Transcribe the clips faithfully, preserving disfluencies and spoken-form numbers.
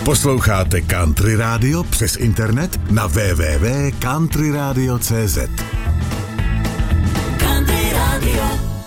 Posloucháte Country Radio přes internet na w w w tečka country radio tečka c z. Country Radio.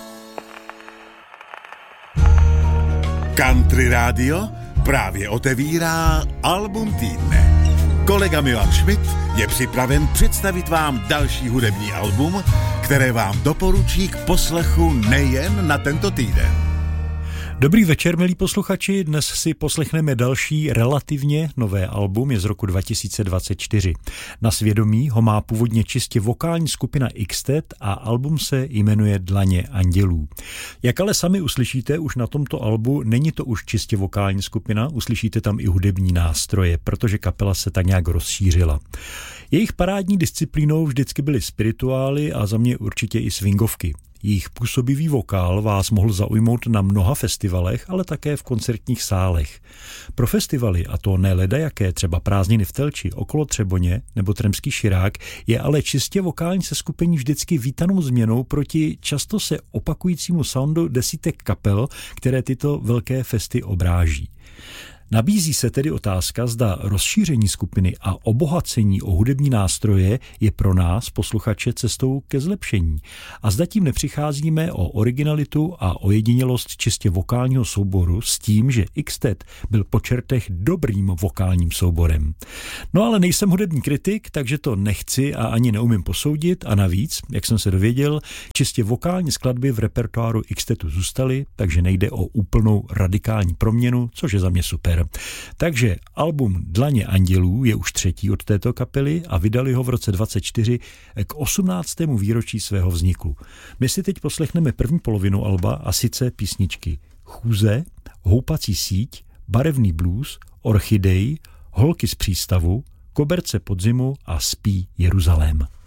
Country Radio právě otevírá album týdne. Kolega Milan Schmidt je připraven představit vám další hudební album, které vám doporučí k poslechu nejen na tento týden. Dobrý večer, milí posluchači. Dnes si poslechneme další relativně nové album, je z roku dva tisíce dvacet čtyři. Na svědomí ho má původně čistě vokální skupina X-Tet a album se jmenuje Dlaně andělů. Jak ale sami uslyšíte už na tomto albu, není to už čistě vokální skupina, uslyšíte tam i hudební nástroje, protože kapela se tak nějak rozšířila. Jejich parádní disciplínou vždycky byly spirituály a za mě určitě i swingovky. Jejich působivý vokál vás mohl zaujmout na mnoha festivalech, ale také v koncertních sálech. Pro festivaly, a to ne ledajaké, třeba Prázdniny v Telči, Okolo Třeboně nebo Tremský širák, je ale čistě vokální seskupení vždycky vítanou změnou proti často se opakujícímu soundu desítek kapel, které tyto velké festy obráží. Nabízí se tedy otázka, zda rozšíření skupiny a obohacení o hudební nástroje je pro nás, posluchače, cestou ke zlepšení. A zda tím nepřicházíme o originalitu a ojedinělost čistě vokálního souboru s tím, že X-Tet byl po čertech dobrým vokálním souborem. No ale nejsem hudební kritik, takže to nechci a ani neumím posoudit a navíc, jak jsem se dověděl, čistě vokální skladby v repertoáru X-Tetu zůstaly, takže nejde o úplnou radikální proměnu, což je za mě super. Takže album Dlaně andělů je už třetí od této kapely a vydali ho v roce dvacet čtyři k osmnáctému výročí svého vzniku. My si teď poslechneme první polovinu alba a sice písničky Chůze, Houpací síť, Barevný blues, Orchidej, Holky z přístavu, Koberce podzimu a Spí Jeruzalém.